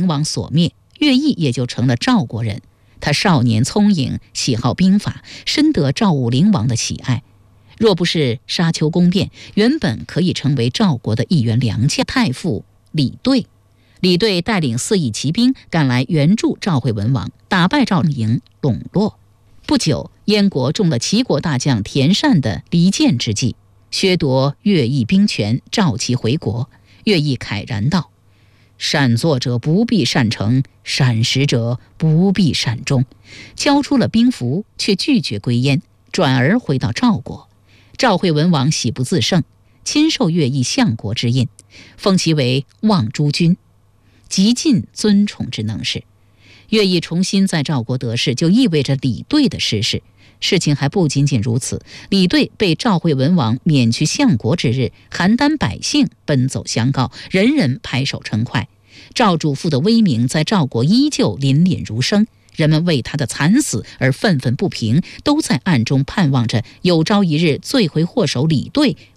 王所灭，乐毅也就成了赵国人。他少年聪颖，喜好兵法，深得赵武灵王的喜爱。若不是沙丘宫变，原本可以成为赵国的一员良将。太傅李兑，李兑带领4亿骑兵赶来援助赵惠文王，打败赵营，笼络。不久，燕国中了齐国大将田善的离间之计，削夺乐毅兵权，召其回国。乐毅慨然道：善作者不必善成，善始者不必善终。交出了兵符，却拒绝归燕，转而回到赵国。赵惠文王喜不自胜，亲授乐毅相国之印，封其为望诸君，极尽尊宠之能事。乐毅重新在赵国得势，就意味着李兑的失势。事情还不仅仅如此，李兑被赵惠文王免去相国之日，邯郸百姓奔走相告，人人拍手称快。赵主父的威名在赵国依旧凛凛如生，人们为他的惨死而愤愤不平，都在暗中盼望着有朝一日罪魁祸首李兑